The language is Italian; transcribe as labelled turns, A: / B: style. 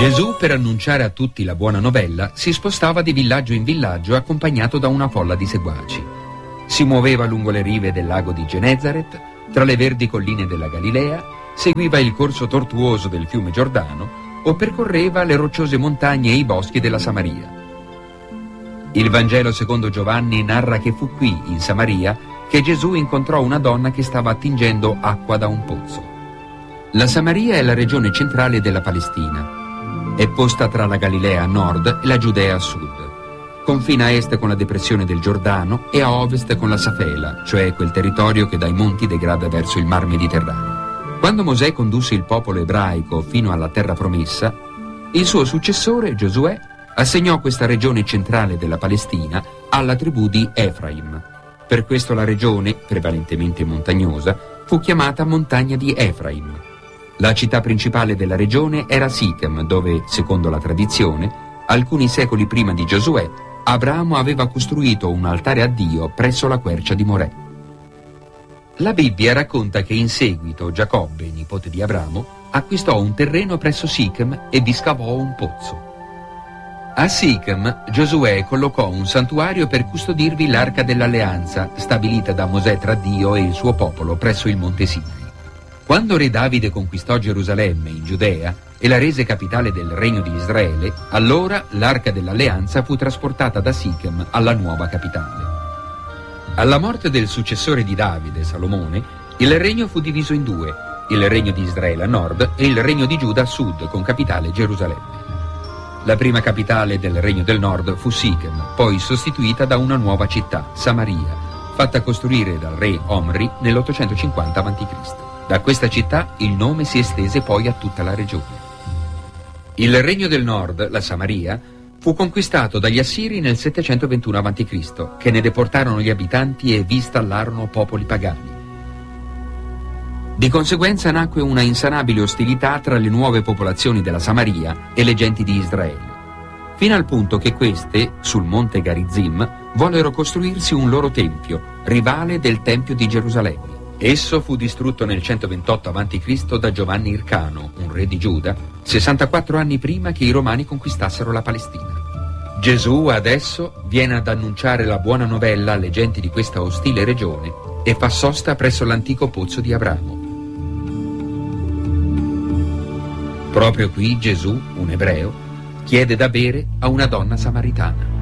A: Gesù, per annunciare a tutti la buona novella, si spostava di villaggio in villaggio accompagnato da una folla di seguaci. Si muoveva lungo le rive del lago di Genezaret, tra le verdi colline della Galilea, seguiva il corso tortuoso del fiume Giordano o percorreva le rocciose montagne e i boschi della Samaria. Il Vangelo secondo Giovanni narra che fu qui, in Samaria, che Gesù incontrò una donna che stava attingendo acqua da un pozzo. La Samaria è la regione centrale della Palestina. È posta tra la Galilea a nord e la Giudea a sud. Confina a est con la depressione del Giordano e a ovest con la Safela, cioè quel territorio che dai monti degrada verso il Mar Mediterraneo. Quando Mosè condusse il popolo ebraico fino alla terra promessa, il suo successore, Giosuè, assegnò questa regione centrale della Palestina alla tribù di Efraim. Per questo la regione, prevalentemente montagnosa, fu chiamata Montagna di Efraim. La città principale della regione era Sichem, dove, secondo la tradizione, alcuni secoli prima di Giosuè, Abramo aveva costruito un altare a Dio presso la quercia di Morè. La Bibbia racconta che in seguito Giacobbe, nipote di Abramo, acquistò un terreno presso Sichem e vi scavò un pozzo. A Sichem, Giosuè collocò un santuario per custodirvi l'arca dell'alleanza, stabilita da Mosè tra Dio e il suo popolo presso il monte Sinai. Quando re Davide conquistò Gerusalemme in Giudea e la rese capitale del regno di Israele, allora l'arca dell'alleanza fu trasportata da Sichem alla nuova capitale. Alla morte del successore di Davide, Salomone, il regno fu diviso in due, il regno di Israele a nord e il regno di Giuda a sud, con capitale Gerusalemme. La prima capitale del regno del nord fu Sichem, poi sostituita da una nuova città, Samaria, fatta costruire dal re Omri nell'850 a.C. Da questa città il nome si estese poi a tutta la regione. Il regno del nord, la Samaria, fu conquistato dagli Assiri nel 721 a.C., che ne deportarono gli abitanti e vi installarono popoli pagani. Di conseguenza nacque una insanabile ostilità tra le nuove popolazioni della Samaria e le genti di Israele, fino al punto che queste, sul monte Garizim, vollero costruirsi un loro tempio, rivale del Tempio di Gerusalemme. Esso fu distrutto nel 128 a.C. da Giovanni Ircano, un re di Giuda, 64 anni prima che i Romani conquistassero la Palestina. Gesù adesso viene ad annunciare la buona novella alle genti di questa ostile regione e fa sosta presso l'antico pozzo di Abramo. Proprio qui Gesù, un ebreo, chiede da bere a una donna samaritana.